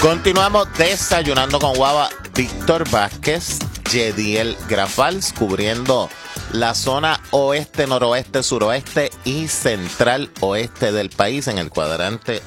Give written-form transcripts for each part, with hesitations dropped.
Continuamos desayunando con Guava. Víctor Vázquez, Yediel Grafals, cubriendo la zona oeste, noroeste, suroeste y central oeste del país en el cuadrante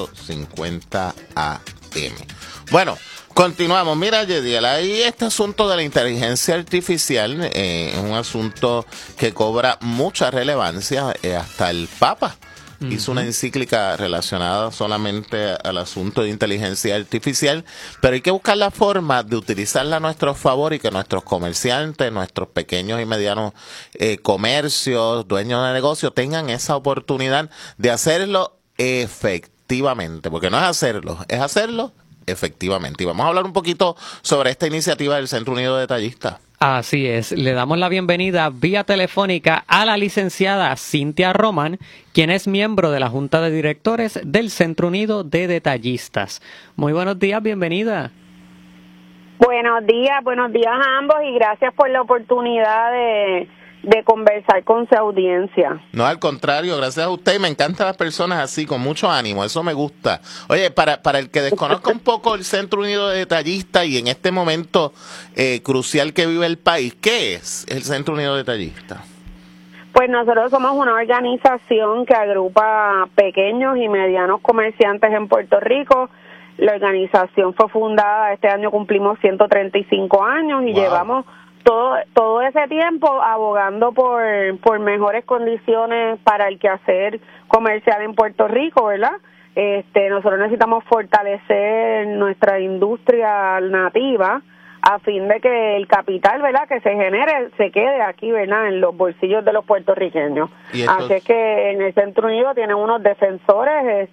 850 AM. Bueno, continuamos. Mira, Yediel, ahí este asunto de la inteligencia artificial es un asunto que cobra mucha relevancia. Hasta el Papa hizo una encíclica relacionada solamente al asunto de inteligencia artificial, pero hay que buscar la forma de utilizarla a nuestro favor y que nuestros comerciantes, nuestros pequeños y medianos comercios, dueños de negocios, tengan esa oportunidad de hacerlo efectivamente, porque no es hacerlo, es hacerlo efectivamente. Y vamos a hablar un poquito sobre esta iniciativa del Centro Unido de Detallistas. Así es, le damos la bienvenida vía telefónica a la licenciada Cintia Román, quien es miembro de la Junta de Directores del Centro Unido de Detallistas. Muy buenos días, bienvenida. Buenos días a ambos y gracias por la oportunidad de conversar con su audiencia. No, al contrario, gracias a usted, y me encantan las personas así, con mucho ánimo, eso me gusta. Oye, para el que desconozca un poco el Centro Unido de Detallistas y en este momento crucial que vive el país, ¿qué es el Centro Unido de Detallistas? Pues nosotros somos una organización que agrupa pequeños y medianos comerciantes en Puerto Rico. La organización fue fundada, este año cumplimos 135 años y llevamos todo ese tiempo abogando por mejores condiciones para el quehacer comercial en Puerto Rico, ¿verdad? Nosotros necesitamos fortalecer nuestra industria nativa a fin de que el capital, ¿verdad?, que se genere, se quede aquí, ¿verdad?, en los bolsillos de los puertorriqueños. Así es que en el Centro Unido tienen unos defensores,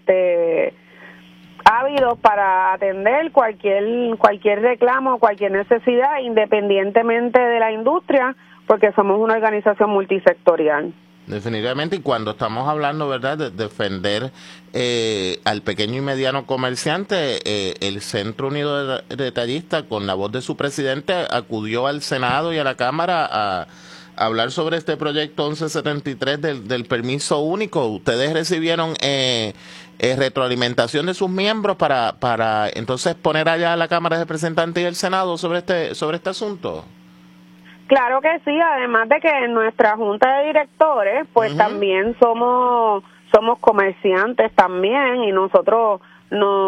ávidos para atender cualquier reclamo, cualquier necesidad, independientemente de la industria, porque somos una organización multisectorial. Definitivamente, y cuando estamos hablando, ¿verdad?, de defender al pequeño y mediano comerciante, el Centro Unido de Detallistas, con la voz de su presidente, acudió al Senado y a la Cámara a hablar sobre este proyecto 1173 del permiso único. ¿Ustedes recibieron retroalimentación de sus miembros para entonces poner allá a la Cámara de Representantes y el Senado sobre este asunto? Claro que sí, además de que en nuestra junta de directores, pues también somos comerciantes también, y nosotros nos